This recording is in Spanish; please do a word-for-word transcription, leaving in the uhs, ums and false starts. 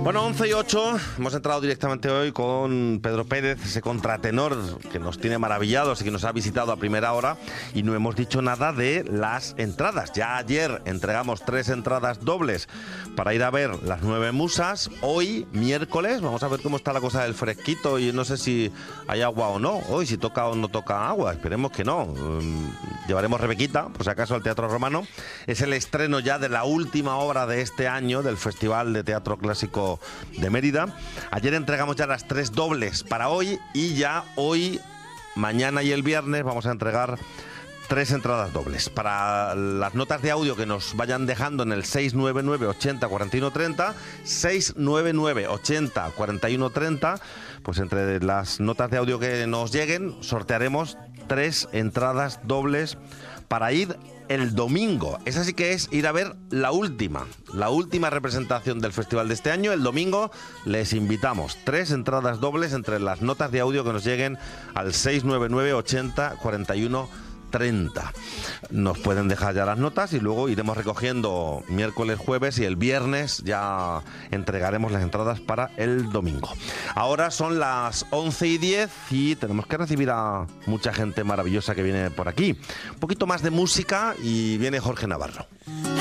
Bueno, once y ocho, hemos entrado directamente hoy con Pedro Pérez, ese contratenor que nos tiene maravillados y que nos ha visitado a primera hora, y no hemos dicho nada de las entradas. Ya ayer entregamos tres entradas dobles para ir a ver Las Nueve Musas. Hoy, miércoles, vamos a ver cómo está la cosa del fresquito y no sé si hay agua o no. Hoy, si toca o no toca agua, esperemos que no. Um, llevaremos Rebequita, por si acaso, al Teatro Romano. Es el estreno ya de la última obra de este año del Festival de Teatro Clásico de Mérida. Ayer entregamos ya las tres dobles para hoy y ya hoy, mañana y el viernes vamos a entregar tres entradas dobles. Para las notas de audio que nos vayan dejando en el seis nueve nueve, ochenta, cuarenta y uno, treinta, seis nueve nueve, ochenta, cuarenta y uno, treinta, pues entre las notas de audio que nos lleguen sortearemos tres entradas dobles para ir el domingo. Esa sí que es ir a ver la última, la última representación del festival de este año. El domingo les invitamos. Tres entradas dobles entre las notas de audio que nos lleguen al seis nueve nueve, ochenta, cuarenta y uno, treinta. Nos pueden dejar ya las notas y luego iremos recogiendo miércoles, jueves y el viernes ya entregaremos las entradas para el domingo. Ahora son las once y diez y tenemos que recibir a mucha gente maravillosa que viene por aquí. Un poquito más de música y viene Jorge Navarro.